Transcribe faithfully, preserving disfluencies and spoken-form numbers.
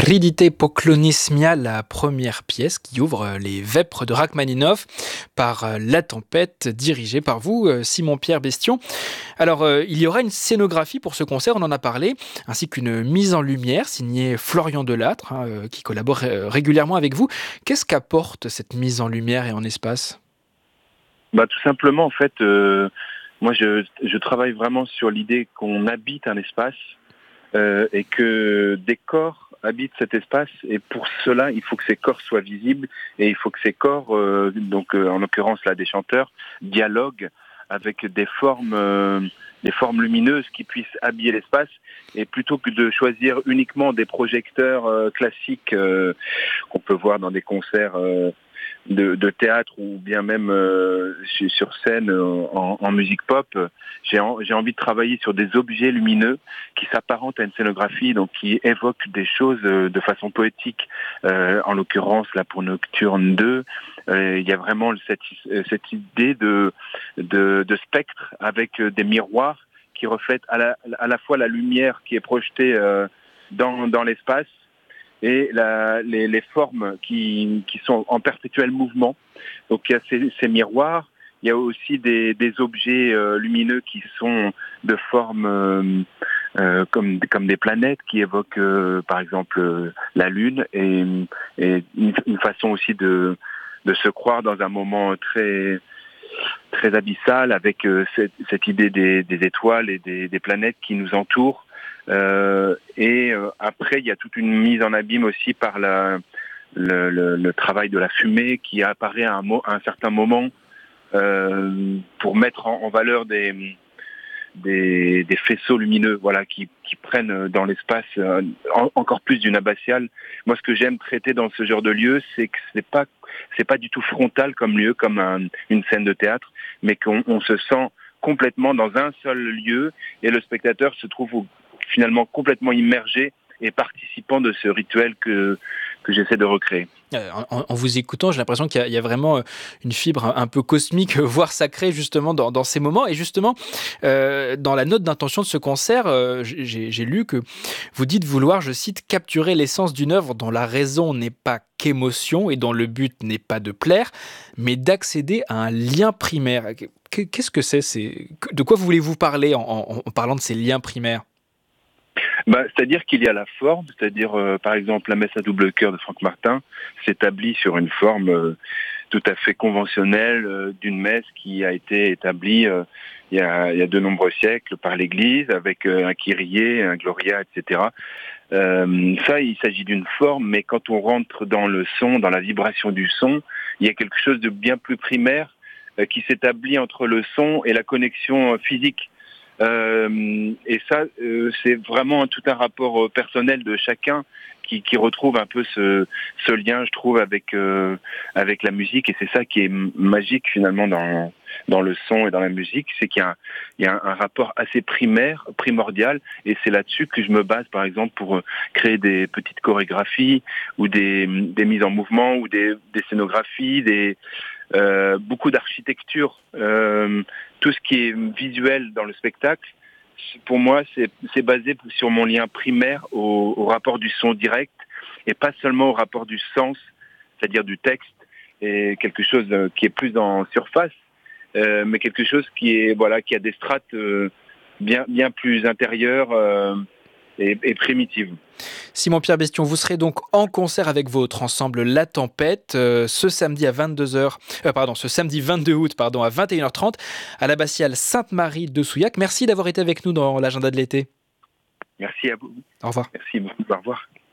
Ridite Poklonismia, la première pièce qui ouvre les Vêpres de Rachmaninov par La Tempête, dirigée par vous, Simon-Pierre Bestion. Alors, euh, il y aura une scénographie pour ce concert, on en a parlé, ainsi qu'une mise en lumière signée Florian Delattre, hein, euh, qui collabore euh, régulièrement avec vous. Qu'est-ce qu'apporte cette mise en lumière et en espace ? Bah, tout simplement, en fait, euh, moi, je, je travaille vraiment sur l'idée qu'on habite un espace euh, et que des corps habitent cet espace. Et pour cela, il faut que ces corps soient visibles et il faut que ces corps, euh, donc euh, en l'occurrence là, des chanteurs, dialoguent avec des formes, euh, des formes lumineuses qui puissent habiller l'espace. Et plutôt que de choisir uniquement des projecteurs euh, classiques euh, qu'on peut voir dans des concerts euh, De, de théâtre ou bien même euh, sur scène euh, en, en musique pop, j'ai, en, j'ai envie de travailler sur des objets lumineux qui s'apparentent à une scénographie, donc qui évoquent des choses euh, de façon poétique. Euh, en l'occurrence, là pour Nocturne deux, euh, il y a vraiment cette, cette idée de, de, de spectre avec des miroirs qui reflètent à la, à la fois la lumière qui est projetée euh, dans, dans l'espace et la, les, les formes qui, qui sont en perpétuel mouvement. Donc il y a ces, ces miroirs, il y a aussi des, des objets euh, lumineux qui sont de forme euh, euh, comme, comme des planètes qui évoquent euh, par exemple euh, la Lune et, et une, une façon aussi de, de se croire dans un moment très très abyssal avec euh, cette, cette idée des, des étoiles et des, des planètes qui nous entourent. Euh, et euh, après, il y a toute une mise en abîme aussi par la, le, le, le travail de la fumée qui apparaît à un, mo- à un certain moment euh, pour mettre en, en valeur des, des, des faisceaux lumineux, voilà, qui, qui prennent dans l'espace euh, en, encore plus d'une abbatiale. Moi, ce que j'aime traiter dans ce genre de lieu, c'est que c'est pas c'est pas du tout frontal comme lieu, comme un, une scène de théâtre, mais qu'on on se sent complètement dans un seul lieu et le spectateur se trouve au, finalement complètement immergé et participant de ce rituel que, que j'essaie de recréer. Euh, en, en vous écoutant, j'ai l'impression qu'il y a, il y a vraiment une fibre un, un peu cosmique, voire sacrée, justement, dans, dans ces moments. Et justement, euh, dans la note d'intention de ce concert, euh, j'ai, j'ai lu que vous dites vouloir, je cite, capturer l'essence d'une œuvre dont la raison n'est pas qu'émotion et dont le but n'est pas de plaire, mais d'accéder à un lien primaire. Qu'est-ce que c'est, c'est de quoi voulez-vous parler en, en, en parlant de ces liens primaires ? Bah, c'est-à-dire qu'il y a la forme, c'est-à-dire euh, par exemple la messe à double cœur de Franck Martin s'établit sur une forme euh, tout à fait conventionnelle euh, d'une messe qui a été établie euh, il, y a, il y a de nombreux siècles par l'Église avec euh, un kyrie, un gloria, et cetera. Euh, ça, il s'agit d'une forme, mais quand on rentre dans le son, dans la vibration du son, il y a quelque chose de bien plus primaire euh, qui s'établit entre le son et la connexion euh, physique. Euh, et ça, euh, c'est vraiment tout un rapport euh, personnel de chacun qui, qui retrouve un peu ce, ce lien, je trouve, avec euh, avec la musique. Et c'est ça qui est magique finalement dans dans le son et dans la musique, c'est qu'il y a un, il y a un, un rapport assez primaire, primordial. Et c'est là-dessus que je me base, par exemple, pour créer des petites chorégraphies ou des des mises en mouvement ou des des scénographies, des Euh, beaucoup d'architecture, euh, tout ce qui est visuel dans le spectacle, pour moi, c'est, c'est basé sur mon lien primaire au, au rapport du son direct et pas seulement au rapport du sens, c'est-à-dire du texte, et quelque chose qui est plus en surface, euh, mais quelque chose qui est voilà, qui a des strates euh, bien bien plus intérieures. Euh, Et, et primitive. Simon-Pierre Bestion, vous serez donc en concert avec votre ensemble La Tempête euh, ce samedi à vingt-deux heures, euh, pardon, ce samedi vingt-deux août, pardon, à vingt et une heures trente à l'abbatiale Sainte-Marie de Souillac. Merci d'avoir été avec nous dans l'agenda de l'été. Merci à vous. Au revoir. Merci beaucoup. Au revoir.